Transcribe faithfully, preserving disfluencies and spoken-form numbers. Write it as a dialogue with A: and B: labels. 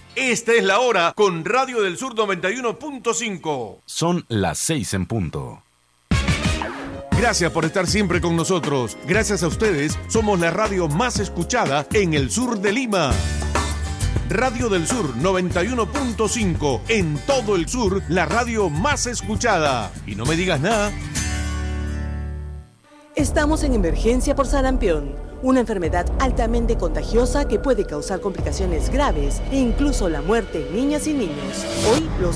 A: Esta es la hora con Radio del Sur noventa y uno punto cinco.
B: Son las seis en punto.
A: Gracias por estar siempre con nosotros. Gracias a ustedes, somos la radio más escuchada en el sur de Lima. Radio del Sur noventa y uno punto cinco. En todo el sur, la radio más escuchada. Y no me digas nada.
C: Estamos en emergencia por sarampión, una enfermedad altamente contagiosa que puede causar complicaciones graves e incluso la muerte en niñas y niños. Hoy los